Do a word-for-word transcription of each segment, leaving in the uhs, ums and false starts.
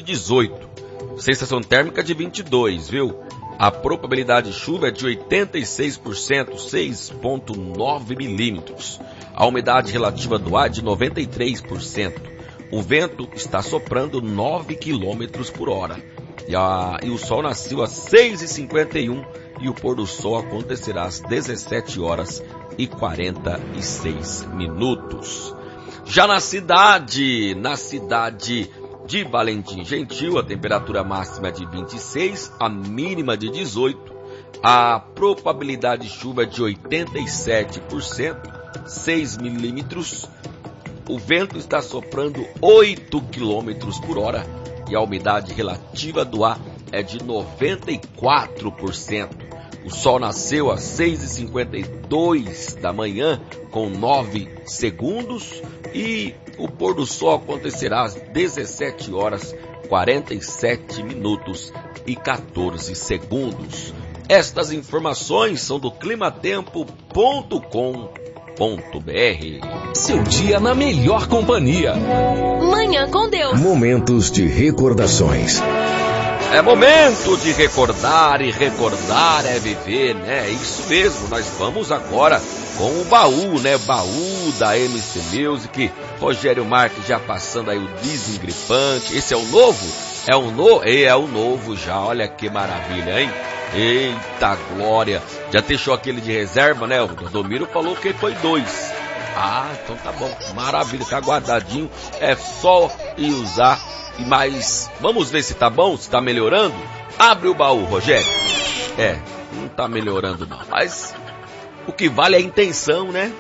dezoito. Sensação térmica de vinte e dois, viu? A probabilidade de chuva é de oitenta e seis por cento, seis vírgula nove milímetros. A umidade relativa do ar é de noventa e três por cento. O vento está soprando nove quilômetros por hora. E, a, e o sol nasceu às seis e cinquenta e um e o pôr do sol acontecerá às dezessete horas e quarenta e seis minutos. Já na cidade, na cidade de Valentim Gentil, a temperatura máxima é de vinte e seis, a mínima de dezoito. A probabilidade de chuva é de oitenta e sete por cento, seis milímetros. O vento está soprando oito quilômetros por hora e a umidade relativa do ar é de noventa e quatro por cento. O sol nasceu às seis e cinquenta e dois da manhã com nove segundos e o pôr do sol acontecerá às dezessete horas, quarenta e sete minutos e quatorze segundos. Estas informações são do climatempo ponto com ponto br. Seu dia na melhor companhia. Manhã com Deus. Momentos de recordações. É momento de recordar, e recordar é viver, né? É isso mesmo, nós vamos agora com o baú, né? Baú da M C Music. Rogério Marques já passando aí o desengripante. Esse é o novo? É o novo? É o novo já, olha que maravilha, hein? Eita glória! Já deixou aquele de reserva, né? O Domiro falou que foi dois. Ah, então tá bom, maravilha, tá guardadinho. É só ir usar. E mais, vamos ver se tá bom, se tá melhorando. Abre o baú, Rogério. É, não tá melhorando não, mas o que vale é a intenção, né?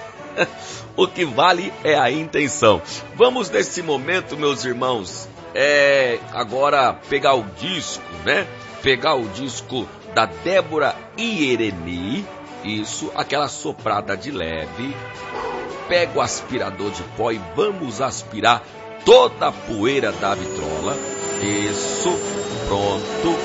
O que vale é a intenção. Vamos nesse momento, meus irmãos, é agora pegar o disco, né? Pegar o disco da Débora Iereni, isso, aquela soprada de leve. Pega o aspirador de pó e vamos aspirar toda a poeira da vitrola. Isso, pronto.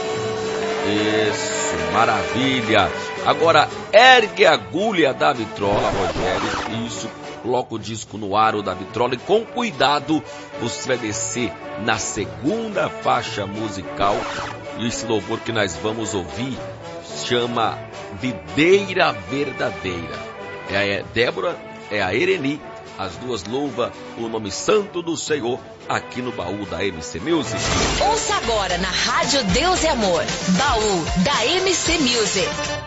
Isso, maravilha. Agora ergue a agulha da vitrola, Rogério. Isso, coloca o disco no aro da vitrola e com cuidado você vai descer na segunda faixa musical. E esse louvor que nós vamos ouvir chama Videira Verdadeira. É a Débora, é a Ereni. As duas louvam o nome santo do Senhor aqui no baú da M C Music. Ouça agora na Rádio Deus e Amor, baú da M C Music.